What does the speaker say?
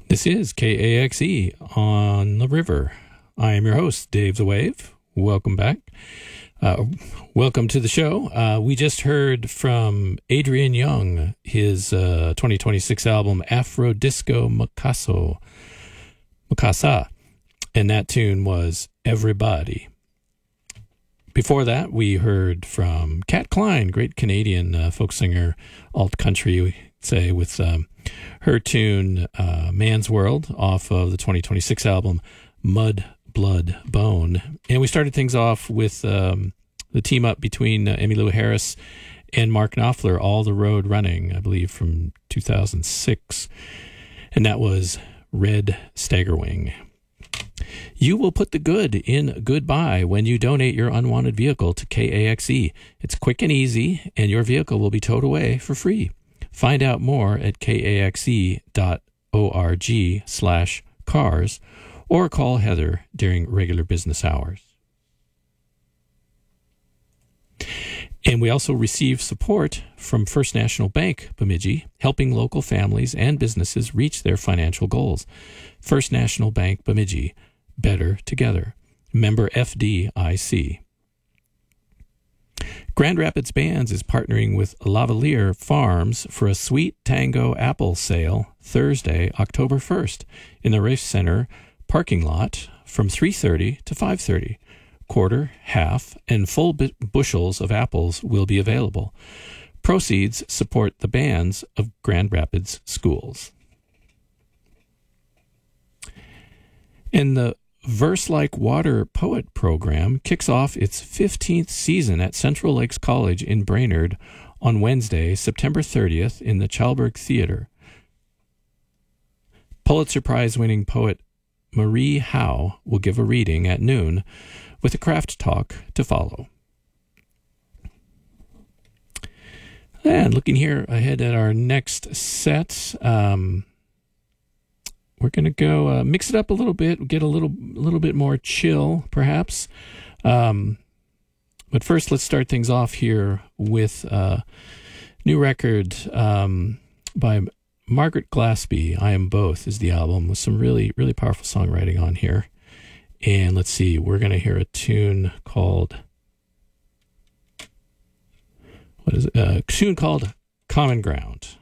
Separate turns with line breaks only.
This is KAXE on the river. I am your host, Dave the Wave. Welcome back. Welcome to the show. We just heard from Adrian Younge, his 2026 album, Afro Disco Mikasa, and that tune was Everybody. Before that, we heard from Kat Klein, great Canadian folk singer, alt country, we say, with her tune Man's World off of the 2026 album Mud, Blood, Bone. And we started things off with the team up between Emmylou Harris and Mark Knopfler, All the Road Running, I believe from 2006. And that was Red Staggerwing. You will put the good in goodbye when you donate your unwanted vehicle to KAXE. It's quick and easy, and your vehicle will be towed away for free. Find out more at kaxe.org/cars or call Heather during regular business hours. And we also receive support from First National Bank, Bemidji, helping local families and businesses reach their financial goals. First National Bank, Bemidji, better together. Member FDIC. Grand Rapids Bands is partnering with Lavalier Farms for a Sweet Tango apple sale Thursday, October 1st in the Race Center parking lot from 3:30 to 5:30. Quarter, half, and full bushels of apples will be available. Proceeds support the bands of Grand Rapids schools. And the Verse Like Water Poet Program kicks off its 15th season at Central Lakes College in Brainerd on Wednesday, September 30th in the Chalberg Theater. Pulitzer Prize-winning poet Marie Howe will give a reading at noon with a craft talk to follow. And looking here ahead at our next set, we're going to go mix it up a little bit, get a little bit more chill, perhaps. But first, let's start things off here with a new record by Margaret Glaspie. I Am Both is the album, with some really, really powerful songwriting on here. And let's see, we're going to hear a tune called, what is it? A tune called Common Ground.